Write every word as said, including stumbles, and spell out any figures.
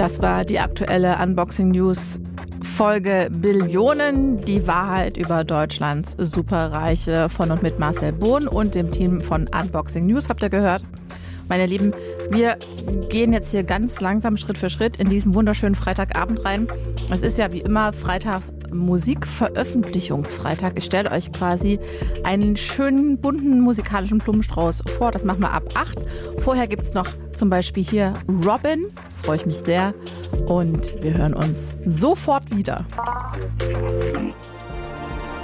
Das war die aktuelle Unboxing News Folge Billionen, die Wahrheit über Deutschlands Superreiche von und mit Marcel Bohn und dem Team von Unboxing News, habt ihr gehört. Meine Lieben, wir gehen jetzt hier ganz langsam Schritt für Schritt in diesen wunderschönen Freitagabend rein. Es ist ja wie immer freitags Musikveröffentlichungsfreitag. Ich stelle euch quasi einen schönen, bunten musikalischen Blumenstrauß vor. Das machen wir ab acht. Vorher gibt es noch zum Beispiel hier Robin. Freue ich mich sehr. Und wir hören uns sofort wieder.